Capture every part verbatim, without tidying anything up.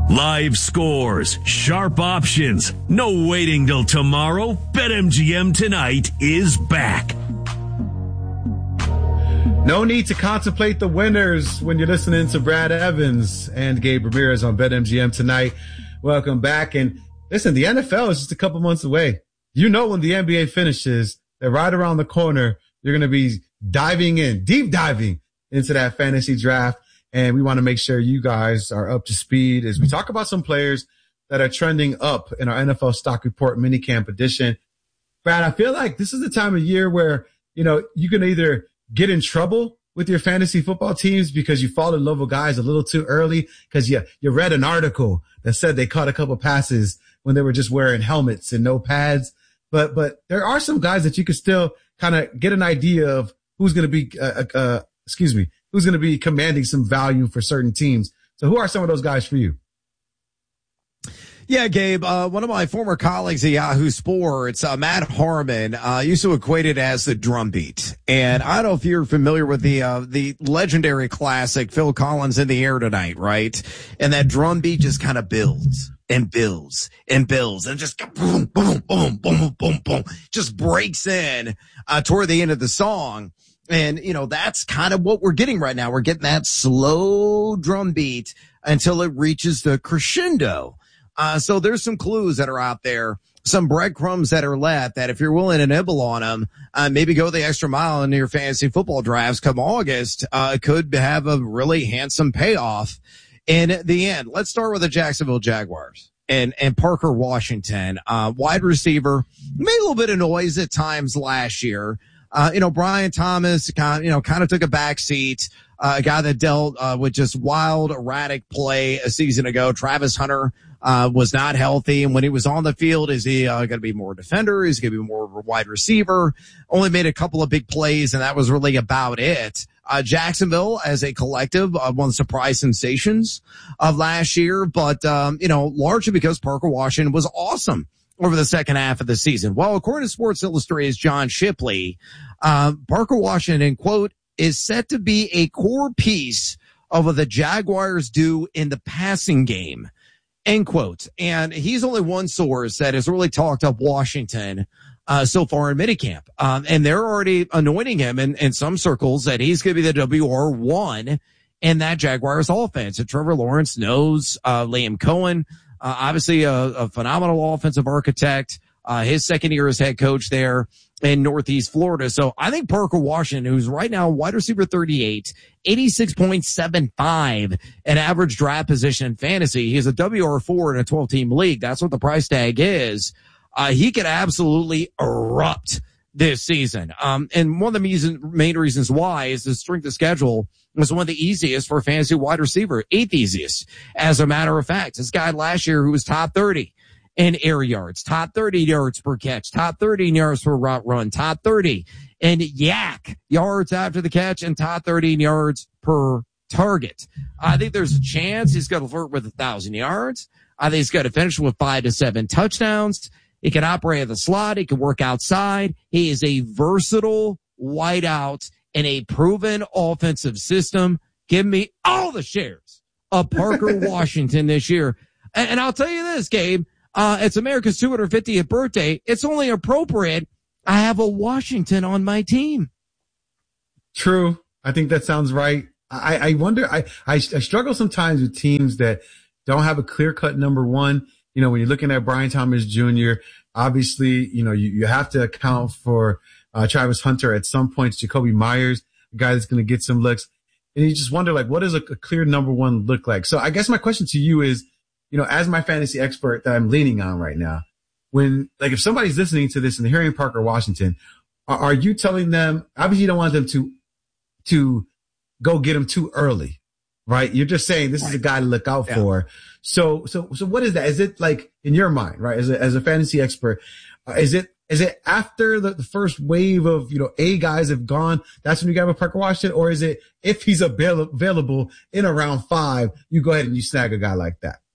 Live scores, sharp options, no waiting till tomorrow. BetMGM tonight is back. No need to contemplate the winners when you're listening to Brad Evans and Gabe Ramirez on BetMGM tonight. Welcome back. And listen, the N F L is just a couple months away. You know, when the N B A finishes, they're right around the corner. You're going to be diving in, deep diving into that fantasy draft. And we want to make sure you guys are up to speed as we talk about some players that are trending up in our N F L Stock Report minicamp edition. Brad, I feel like this is the time of year where, you know, you can either get in trouble with your fantasy football teams because you fall in love with guys a little too early because you, you read an article that said they caught a couple passes when they were just wearing helmets and no pads. But, but there are some guys that you could still kind of get an idea of who's going to be, uh, uh, excuse me, who's going to be commanding some value for certain teams. So who are some of those guys for you? Yeah, Gabe, uh, one of my former colleagues at Yahoo Sports, uh, Matt Harmon, uh, used to equate it as the drum beat. And I don't know if you're familiar with the, uh, the legendary classic Phil Collins in the Air Tonight, right? And that drum beat just kind of builds and builds and builds and just boom, boom, boom, boom, boom, boom, just breaks in, uh, toward the end of the song. And, you know, that's kind of what we're getting right now. We're getting that slow drum beat until it reaches the crescendo. Uh, so there's some clues that are out there, some breadcrumbs that are left that if you're willing to nibble on them, uh, maybe go the extra mile in your fantasy football drafts come August, uh, could have a really handsome payoff in the end. Let's start with the Jacksonville Jaguars and, and Parker Washington, uh, wide receiver, made a little bit of noise at times last year. Uh, you know, Brian Thomas, kind of, you know, kind of took a back seat. Uh, a guy that dealt, uh, with just wild, erratic play a season ago. Travis Hunter, uh, was not healthy. And when he was on the field, is he, uh, going to be more defender? Is he going to be more wide receiver? Only made a couple of big plays, and that was really about it. Uh, Jacksonville as a collective, uh, one of the surprise sensations of last year, but, um, you know, largely because Parker Washington was awesome over the second half of the season. Well, according to Sports Illustrated's John Shipley, uh, Parker Washington, quote, is set to be a core piece of what the Jaguars do in the passing game, end quote. And he's only one source that has really talked up Washington uh so far in minicamp. Um, and they're already anointing him in, in some circles that he's going to be the W R one in that Jaguars offense. And Trevor Lawrence knows uh Liam Cohen, uh, obviously a, a phenomenal offensive architect. Uh, his second year as head coach there in Northeast Florida. So I think Parker Washington, who's right now wide receiver thirty-eight, eighty-six point seven five an average draft position in fantasy. He's a W R four in a twelve team league. That's what the price tag is. Uh, he could absolutely erupt this season. Um, and one of the reason, main reasons why is the strength of schedule was one of the easiest for a fantasy wide receiver, eighth easiest. As a matter of fact, this guy last year who was top thirty in air yards, top thirty yards per catch, top thirty yards per route run, top thirty and yak yards after the catch, and top thirty yards per target. I think there's a chance he's going to flirt with a thousand yards. I think he's going to finish with five to seven touchdowns. He can operate at the slot. He can work outside. He is a versatile wideout in a proven offensive system. Give me all the shares of Parker Washington this year. And, and I'll tell you this, Gabe. Uh, it's America's two hundred fiftieth birthday. It's only appropriate I have a Washington on my team. True. I think that sounds right. I, I wonder, I, I, I struggle sometimes with teams that don't have a clear-cut number one. You know, when you're looking at Brian Thomas Junior, obviously, you know, you, you have to account for uh, Travis Hunter at some points, Jacoby Myers, a guy that's going to get some looks. And you just wonder, like, what does a, a clear number one look like? So I guess my question to you is, you know, as my fantasy expert that I'm leaning on right now, when, like, if somebody's listening to this and they're hearing Parker Washington, are, are you telling them, obviously you don't want them to, to go get him too early, right? You're just saying this right. is a guy to look out yeah. for. So, so, so what is that? Is it like in your mind, right? As a, as a fantasy expert, uh, is it, is it after the, the first wave of, you know, A guys have gone, that's when you got with Parker Washington? Or is it if he's avail- available in around five, you go ahead and you snag a guy like that?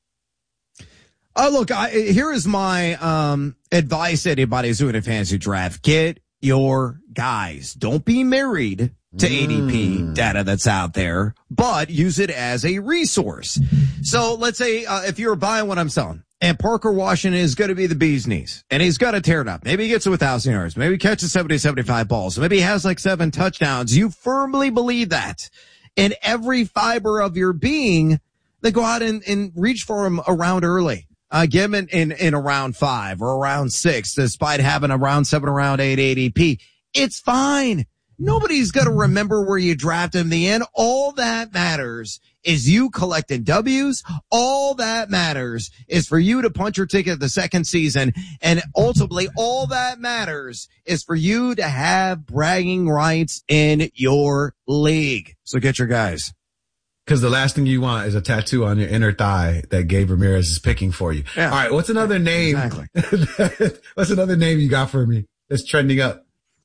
Uh, look, I, here is my um advice to anybody who's doing a fantasy draft. Get your guys. Don't be married to A D P mm. data that's out there, but use it as a resource. So let's say uh, if you're buying what I'm selling, and Parker Washington is going to be the bee's knees, and he's got to tear it up. Maybe he gets to a thousand yards. Maybe he catches seventy, seventy-five balls. Maybe he has like seven touchdowns. You firmly believe that in every fiber of your being. Then go out and, and reach for him around early. Uh, give him in, in, in around five or around six, despite having a round seven, around eight A D P. It's fine. Nobody's going to remember where you drafted him in the end. All that matters is you collecting W's. All that matters is for you to punch your ticket the second season. And ultimately, all that matters is for you to have bragging rights in your league. So get your guys. Because the last thing you want is a tattoo on your inner thigh that Gabe Ramirez is picking for you. Yeah. All right, what's another name? Exactly. What's another name you got for me that's trending up?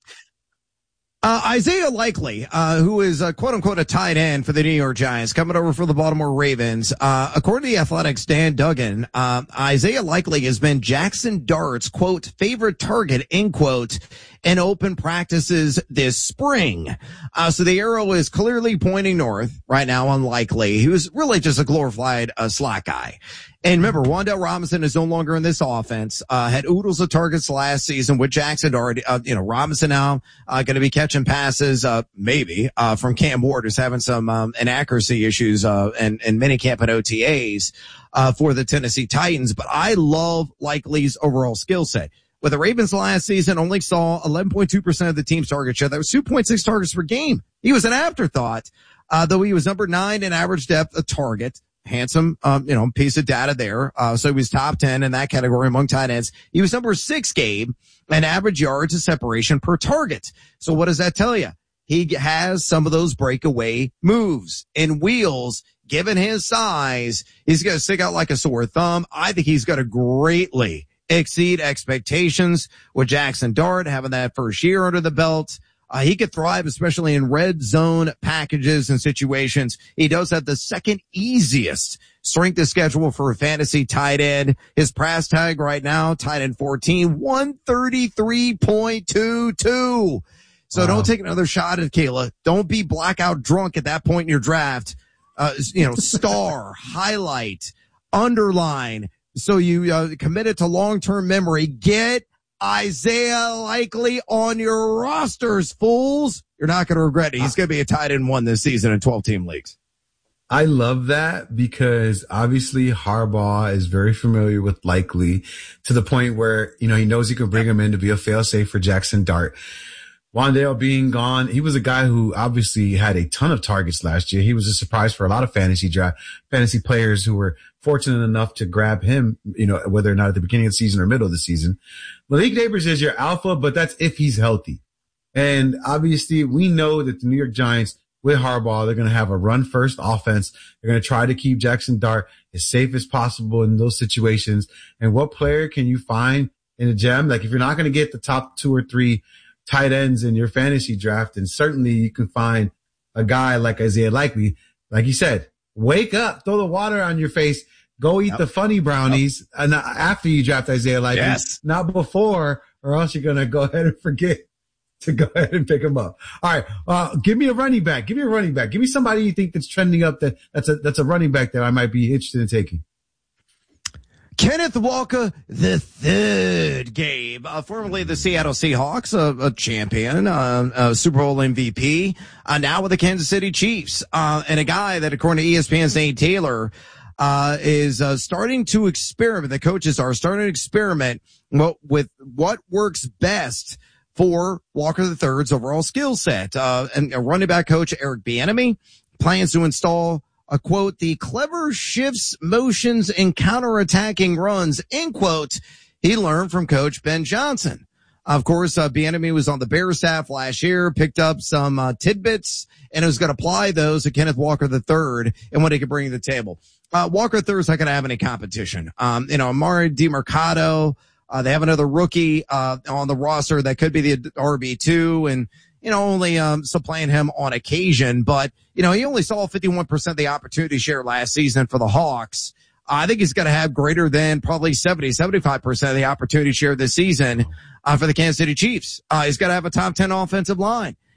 Uh, Isaiah Likely, uh, who is a quote unquote a tight end for the New York Giants, coming over for the Baltimore Ravens. Uh, according to the Athletics' Dan Duggan, uh, Isaiah Likely has been Jackson Dart's quote favorite target, end quote, in open practices this spring. Uh, so the arrow is clearly pointing north right now on Likely, who's really just a glorified uh, slot guy. And remember, Wan'Dale Robinson is no longer in this offense. Uh, had oodles of targets last season with Jackson Dart. Uh, you know, Robinson now, uh, going to be catching passes, uh, maybe, uh, from Cam Ward, who's having some, um, inaccuracy issues, uh, and, and minicamp and O T As, uh, for the Tennessee Titans. But I love Likely's overall skill set. With the Ravens last season, only saw eleven point two percent of the team's target share. That was two point six targets per game. He was an afterthought, uh, though he was number nine in average depth of target. Handsome, um, you know, piece of data there. Uh, so he was top ten in that category among tight ends. He was number six, Gabe, in average yards of separation per target. So what does that tell you? He has some of those breakaway moves and wheels. Given his size, he's going to stick out like a sore thumb. I think he's going to greatly exceed expectations with Jackson Dart having that first year under the belt. Uh, he could thrive, especially in red zone packages and situations. He does have the second easiest strength of schedule for a fantasy tight end. His price tag right now, tight end fourteen, one thirty-three point two two. So wow. Don't take another shot at Kayla. Don't be blackout drunk at that point in your draft. Uh, you know, star, highlight, underline. So you uh, commit it to long-term memory. Get Isaiah Likely on your rosters, fools. You're not going to regret it. He's going to be a tight end one this season in twelve-team leagues. I love that because obviously Harbaugh is very familiar with Likely to the point where, you know, he knows he can bring him in to be a fail-safe for Jackson Dart. Wan'Dale being gone, he was a guy who obviously had a ton of targets last year. He was a surprise for a lot of fantasy draft, fantasy players who were fortunate enough to grab him, you know, whether or not at the beginning of the season or middle of the season. Malik Nabers is your alpha, but that's if he's healthy. And obviously we know that the New York Giants with Harbaugh, they're going to have a run first offense. They're going to try to keep Jackson Dart as safe as possible in those situations. And what player can you find in a gem? Like if you're not going to get the top two or three tight ends in your fantasy draft, and certainly you can find a guy like Isaiah Likely. Like you said, wake up, throw the water on your face, go eat yep. the funny brownies yep. and after you draft Isaiah Likely, yes. not before, or else you're going to go ahead and forget to go ahead and pick him up. All right. Uh, give me a running back. Give me a running back. Give me somebody you think that's trending up that that's a, that's a running back that I might be interested in taking. Kenneth Walker the third, Gabe, uh, formerly the Seattle Seahawks, uh, a champion, uh, a Super Bowl M V P, uh, now with the Kansas City Chiefs, uh, and a guy that, according to E S P N's Nate Taylor, uh, is, uh, starting to experiment. The coaches are starting to experiment with what works best for Walker the third's overall skill set. Uh, and a running back coach, Eric Bieniemy, plans to install a quote, the clever shifts, motions, and counterattacking runs, end quote, he learned from Coach Ben Johnson. Of course, uh, Bieniemy was on the Bears staff last year, picked up some uh, tidbits, and was going to apply those to Kenneth Walker the third and what he could bring to the table. Uh, Walker the third is not going to have any competition. Um, you know, Amari DiMercato, uh, they have another rookie uh on the roster that could be the R B two, and you know, only, um, supplying him on occasion, but, you know, he only saw fifty-one percent of the opportunity share last season for the Hawks. I think he's going to have greater than probably seventy, seventy-five percent of the opportunity share this season, uh, for the Kansas City Chiefs. Uh, he's got to have a top ten offensive line.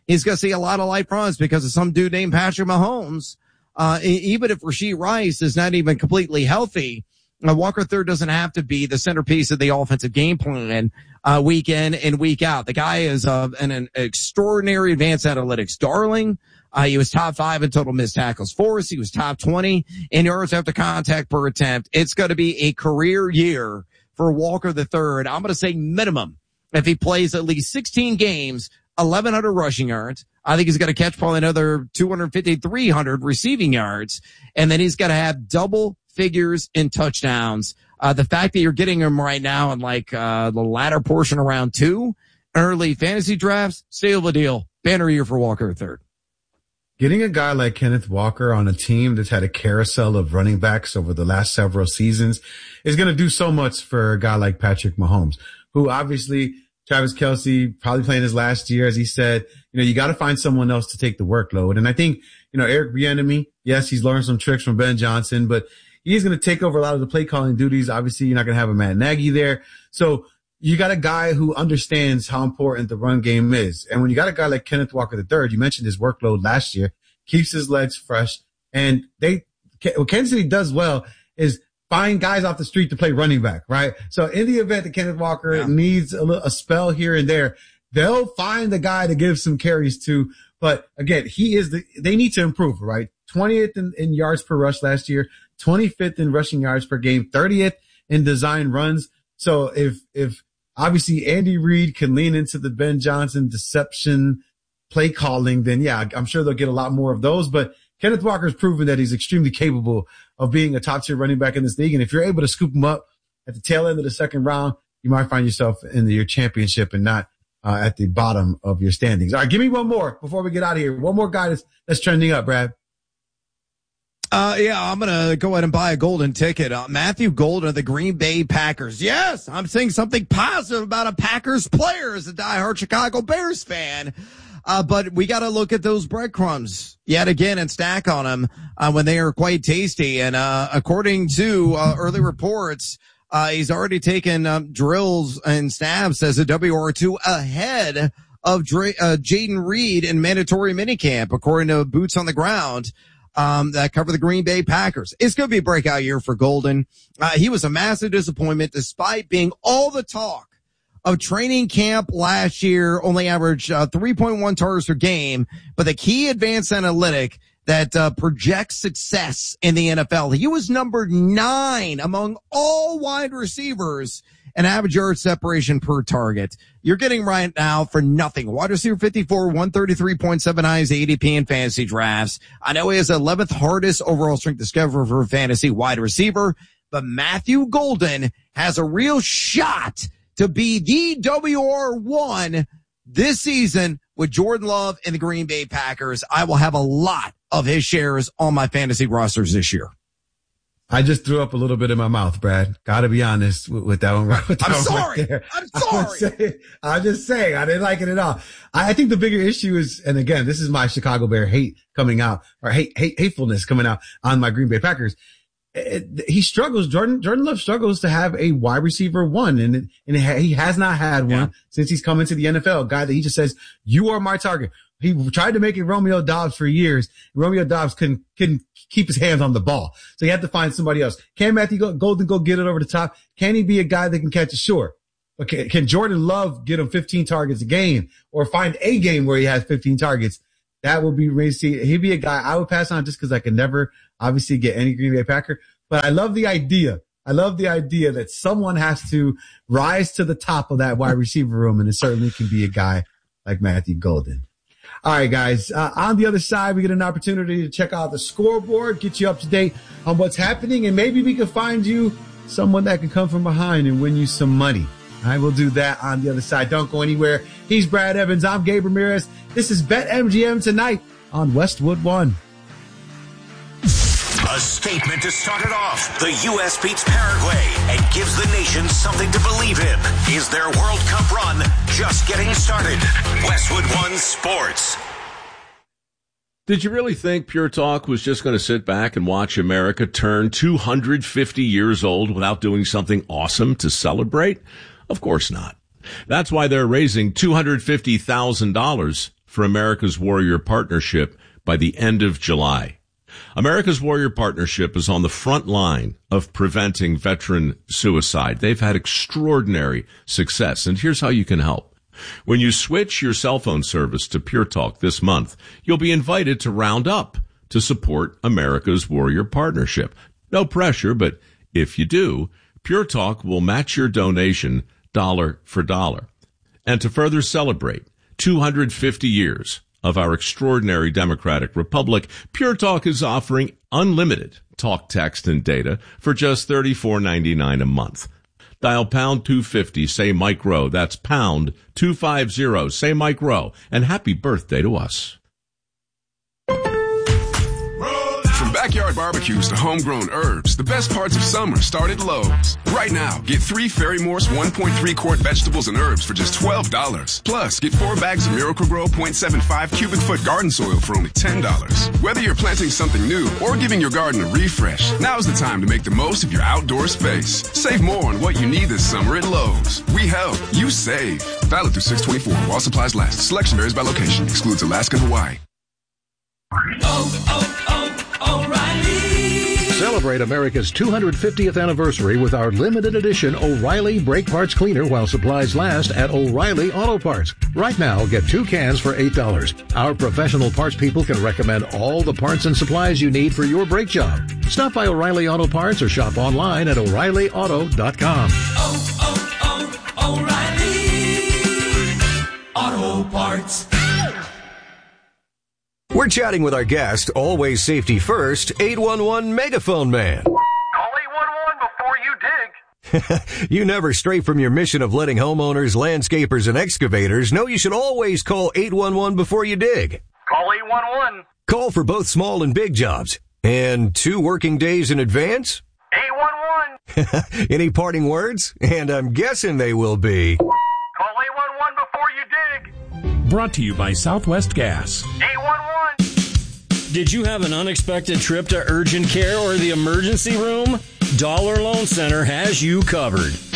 he's going to see a lot of light runs because of some dude named Patrick Mahomes. Uh, even if Rashee Rice is not even completely healthy, uh, Walker Third doesn't have to be the centerpiece of the offensive game plan, uh, week in and week out. The guy is, uh, an, an extraordinary advanced analytics darling. Uh, he was top five in total missed tackles force. He was top twenty in yards after contact per attempt. It's going to be a career year for Walker the Third. I'm going to say minimum if he plays at least sixteen games, eleven hundred rushing yards. I think he's going to catch probably another two fifty, three hundred receiving yards. And then he's going to have double figures in touchdowns. Uh, the fact that you're getting him right now in like, uh, the latter portion of round two, early fantasy drafts, seal the deal. Banner year for Walker Third. Getting a guy like Kenneth Walker on a team that's had a carousel of running backs over the last several seasons is going to do so much for a guy like Patrick Mahomes, who obviously Travis Kelce probably playing his last year. As he said, you know, you got to find someone else to take the workload. And I think, you know, Eric Bieniemy, yes, he's learned some tricks from Ben Johnson, but he's going to take over a lot of the play calling duties. Obviously, you're not going to have a Matt Nagy there. So you got a guy who understands how important the run game is. And when you got a guy like Kenneth Walker the Third, you mentioned his workload last year, keeps his legs fresh. And they, what Kansas City does well is find guys off the street to play running back, right? So in the event that Kenneth Walker yeah. needs a, little, a spell here and there, they'll find the guy to give some carries to. But again, he is the, they need to improve, right? twentieth in, in yards per rush last year, twenty-fifth in rushing yards per game, thirtieth in design runs. So if, if obviously Andy Reid can lean into the Ben Johnson deception play calling, then yeah, I'm sure they'll get a lot more of those. But Kenneth Walker's proven that he's extremely capable of being a top tier running back in this league. And if you're able to scoop him up at the tail end of the second round, you might find yourself in the, your championship and not uh, at the bottom of your standings. All right, give me one more before we get out of here. One more guy that's, that's trending up, Brad. Uh, yeah, I'm going to go ahead and buy a golden ticket. Uh, Matthew Golden of the Green Bay Packers. Yes, I'm saying something positive about a Packers player as a diehard Chicago Bears fan. Uh, but we got to look at those breadcrumbs yet again and stack on them, uh, when they are quite tasty. And, uh, according to, uh, early reports, uh, he's already taken, um, drills and snaps as a W R two ahead of Dre, uh, Jaden Reed in mandatory minicamp, according to Boots on the Ground. Um, that cover the Green Bay Packers. It's going to be a breakout year for Golden. Uh, he was a massive disappointment despite being all the talk of training camp last year, only averaged uh, three point one targets per game. But the key advanced analytic that uh, projects success in the N F L, he was number nine among all wide receivers in average yard separation per target. You're getting right now for nothing. Wide receiver fifty-four, one thirty-three point seven nine is A D P in fantasy drafts. I know he has the eleventh hardest overall strength discovery for a fantasy wide receiver, but Matthew Golden has a real shot to be the W R one this season with Jordan Love and the Green Bay Packers. I will have a lot of his shares on my fantasy rosters this year. I just threw up a little bit in my mouth, Brad. Gotta be honest with, with that one right with that I'm one sorry. Right there. I'm sorry. Saying, I'm just saying, I didn't like it at all. I, I think the bigger issue is, and again, this is my Chicago Bear hate coming out, or hate, hate, hatefulness coming out on my Green Bay Packers. It, it, he struggles. Jordan, Jordan Love struggles to have a wide receiver one, and, it, and it ha, he has not had one yeah. since he's come into the N F L. A guy that he just says, you are my target. He tried to make it Romeo Doubs for years. Romeo Doubs couldn't, couldn't keep his hands on the ball. So he had to find somebody else. Can Matthew Golden go get it over the top? Can he be a guy that can catch it short? Okay. Can Jordan Love get him fifteen targets a game or find a game where he has fifteen targets? That would be crazy. He'd be a guy I would pass on just because I could never obviously get any Green Bay Packer. But I love the idea. I love the idea that someone has to rise to the top of that wide receiver room, and it certainly can be a guy like Matthew Golden. All right, guys. Uh, on the other side, we get an opportunity to check out the scoreboard, get you up to date on what's happening, and maybe we can find you someone that can come from behind and win you some money. I will do that on the other side. Don't go anywhere. He's Brad Evans. I'm Gabe Ramirez. This is BetMGM tonight on Westwood One. A statement to start it off. The U S beats Paraguay and gives the nation something to believe in. Is their World Cup run just getting started? Westwood One Sports. Did you really think Pure Talk was just going to sit back and watch America turn two hundred fifty years old without doing something awesome to celebrate? Of course not. That's why they're raising two hundred fifty thousand dollars for America's Warrior Partnership by the end of July. America's Warrior Partnership is on the front line of preventing veteran suicide. They've had extraordinary success, and here's how you can help. When you switch your cell phone service to Pure Talk this month, you'll be invited to round up to support America's Warrior Partnership. No pressure, but if you do, Pure Talk will match your donation dollar for dollar. And to further celebrate two hundred fifty years of our extraordinary democratic republic, Pure Talk is offering unlimited talk, text, and data for just thirty-four ninety-nine a month. Dial pound two fifty, say Mike Rowe. That's pound two fifty, say Mike Rowe. And happy birthday to us. From backyard barbecues to homegrown herbs, the best parts of summer start at Lowe's. Right now, get three Ferry-Morse one point three quart vegetables and herbs for just twelve dollars. Plus, get four bags of Miracle-Gro zero point seven five cubic foot garden soil for only ten dollars. Whether you're planting something new or giving your garden a refresh, now's the time to make the most of your outdoor space. Save more on what you need this summer at Lowe's. We help, you save. Valid through six twenty-four while supplies last. Selection varies by location. Excludes Alaska and Hawaii. Oh, oh, oh, O'Reilly. Celebrate America's two hundred fiftieth anniversary with our limited edition O'Reilly Brake Parts Cleaner while supplies last at O'Reilly Auto Parts. Right now, get two cans for eight dollars. Our professional parts people can recommend all the parts and supplies you need for your brake job. Stop by O'Reilly Auto Parts or shop online at O'Reilly Auto dot com. Oh, oh, oh, O'Reilly Auto Parts. We're chatting with our guest, always safety first, eight one one Megaphone Man. Call eight one one before you dig. You never stray from your mission of letting homeowners, landscapers, and excavators know you should always call eight one one before you dig. Call eight one one. Call for both small and big jobs. And two working days in advance? eight one one. Any parting words? And I'm guessing they will be... Call eight one one before you dig. Brought to you by Southwest Gas. eight one one. Did you have an unexpected trip to urgent care or the emergency room? Dollar Loan Center has you covered.